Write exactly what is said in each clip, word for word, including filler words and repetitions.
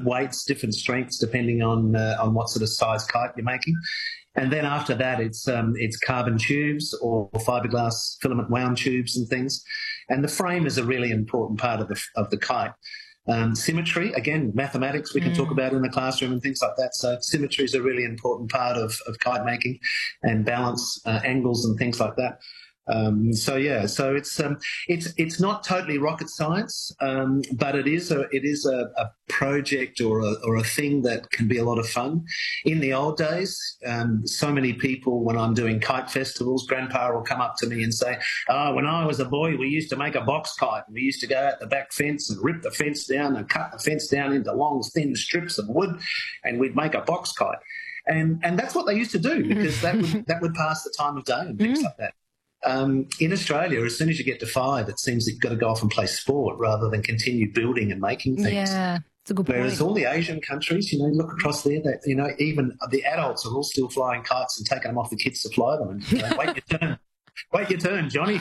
weights, different strengths depending on uh, on what sort of size kite you're making. And then after that, it's um, it's carbon tubes or fiberglass filament wound tubes and things. And the frame is a really important part of the of the kite. Um, symmetry, again, mathematics we can mm. talk about in the classroom and things like that. So symmetry is a really important part of, of kite making, and balance, uh, angles and things like that. Um, so yeah, so it's um, it's it's not totally rocket science, um, but it is a it is a, a project or a, or a thing that can be a lot of fun. In the old days, um, so many people, when I'm doing kite festivals, Grandpa will come up to me and say, "Oh, when I was a boy, we used to make a box kite. We used to go out the back fence and rip the fence down and cut the fence down into long, thin strips of wood, and we'd make a box kite." And and that's what they used to do, because that would that would pass the time of day and things like that. Um, in Australia, as soon as you get to five, it seems that you've got to go off and play sport rather than continue building and making things. Yeah, it's a good point. Whereas all the Asian countries, you know, look across there, that, you know, even the adults are all still flying kites and taking them off the kids to fly them. And, you know, wait your turn. Wait your turn, Johnny.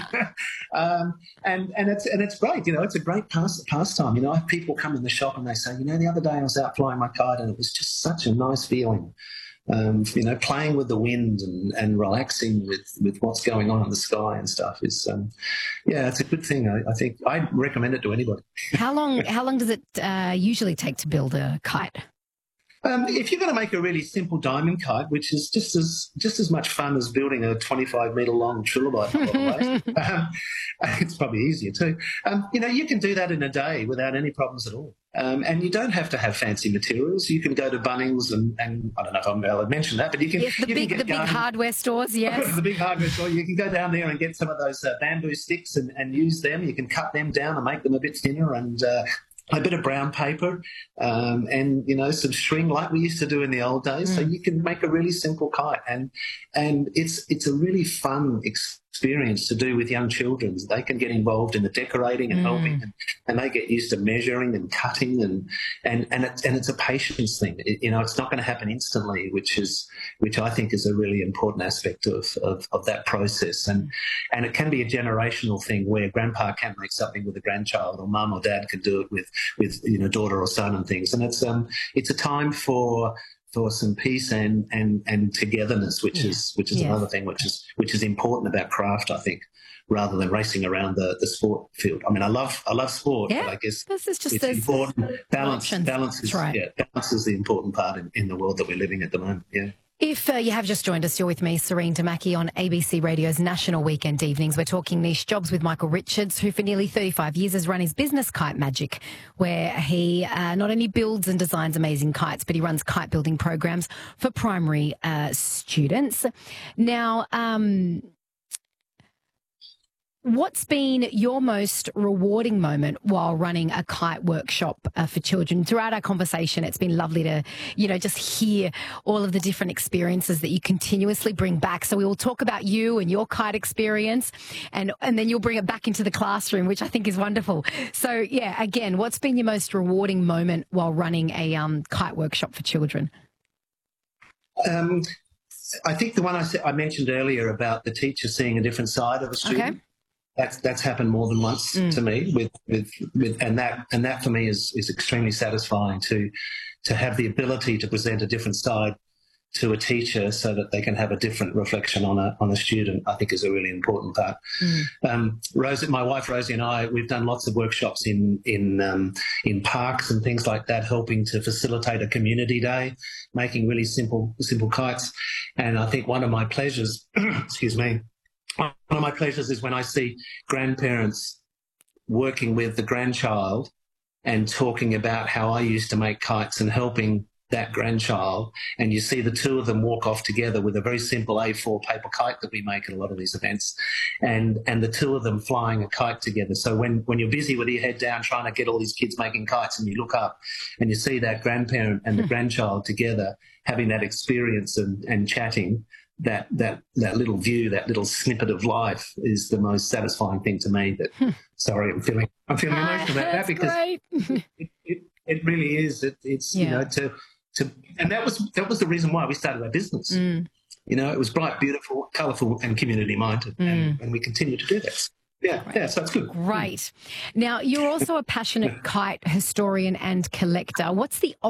um, and and it's and it's great, you know, it's a great past, pastime. You know, I have people come in the shop and they say, you know, the other day I was out flying my kite and it was just such a nice feeling. Um, you know, playing with the wind and, and relaxing with, with what's going on in the sky and stuff is, um, yeah, it's a good thing. I, I think I'd recommend it to anybody. How long? How long does it uh, usually take to build a kite? Um, if you're going to make a really simple diamond kite, which is just as just as much fun as building a twenty-five metre long trilobite, um, it's probably easier too. Um, you know, you can do that in a day without any problems at all. Um, and you don't have to have fancy materials. You can go to Bunnings and, and I don't know if I'm able to mention that, but you can. Yes, the you big can the big hardware stores. Yes, the big hardware store. You can go down there and get some of those uh, bamboo sticks and, and use them. You can cut them down and make them a bit thinner, and uh, a bit of brown paper, um, and you know, some string like we used to do in the old days. Mm. So you can make a really simple kite, and and it's it's a really fun experience to do with young children. They can get involved in the decorating and mm. helping, and, and they get used to measuring and cutting, and and and it's and it's a patience thing. It, you know, it's not going to happen instantly, which is which I think is a really important aspect of of, of that process. And and it can be a generational thing where grandpa can make something with a grandchild, or mum or dad can do it with with you know, daughter or son and things. And it's um it's a time for for some peace and and and togetherness, which yeah. is which is yeah. another thing which is which is important about craft, I think, rather than racing around the, the sport field. I mean, I love I love sport, yeah. but I guess this is just it's important. Balance balance is right. yeah, balance is the important part in, in the world that we're living at the moment. Yeah. If uh, you have just joined us, you're with me, Serene Damaki, on A B C Radio's National Weekend Evenings. We're talking niche jobs with Michael Richards, who for nearly thirty-five years has run his business Kite Magic, where he uh, not only builds and designs amazing kites, but he runs kite building programs for primary uh, students. Now, um, what's been your most rewarding moment while running a kite workshop uh, for children? Throughout our conversation, it's been lovely to, you know, just hear all of the different experiences that you continuously bring back. So we will talk about you and your kite experience, and, and then you'll bring it back into the classroom, which I think is wonderful. So, yeah, again, what's been your most rewarding moment while running a um, kite workshop for children? Um, I think the one I, I mentioned earlier about the teacher seeing a different side of a student. Okay. That's that's happened more than once mm. to me, with, with with and that and that for me is is extremely satisfying to to have the ability to present a different side to a teacher so that they can have a different reflection on a on a student. I think is a really important part. Mm. Um, Rosie, my wife Rosie, and I, we've done lots of workshops in in um, in parks and things like that, helping to facilitate a community day, making really simple simple kites. And I think one of my pleasures, excuse me. One of my pleasures is when I see grandparents working with the grandchild and talking about how I used to make kites and helping that grandchild, and you see the two of them walk off together with a very simple A four paper kite that we make at a lot of these events, and and the two of them flying a kite together. So when, when you're busy with your head down trying to get all these kids making kites, and you look up and you see that grandparent and the grandchild together having that experience and, and chatting, that that that little view, that little snippet of life is the most satisfying thing to me. That hmm. sorry, I'm feeling I'm feeling emotional about that, because it, it, it really is. It, it's yeah. you know to to and that was that was the reason why we started our business. Mm. You know, it was bright, beautiful, colourful, and community minded, mm. and, and we continue to do that. Yeah, Great. yeah, so it's good. Great. Now, you're also a passionate kite historian and collector. What's the